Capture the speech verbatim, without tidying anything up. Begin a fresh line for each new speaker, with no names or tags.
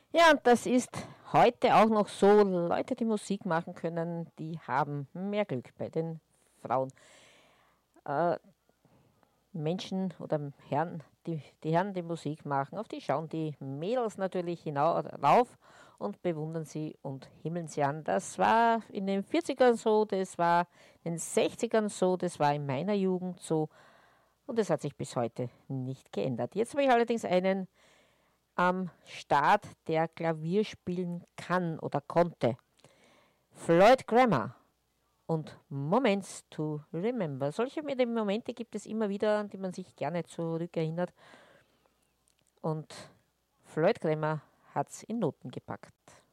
Ja, und das ist heute auch noch so. Leute, die Musik machen können, die haben mehr Glück bei den Frauen. Äh, Menschen oder Herren, die, die Herren, die Musik machen, auf die schauen die Mädels natürlich hinauf und bewundern sie und himmeln sie an. Das war in den vierzigern so, das war in den sechzigern so, das war in meiner Jugend so und das hat sich bis heute nicht geändert. Jetzt habe ich allerdings einen am Start, der Klavier spielen kann oder konnte. Floyd Grammer und Moments to Remember. Solche Momente gibt es immer wieder, an die man sich gerne zurückerinnert. Und Floyd Grammer hat es in Noten gepackt.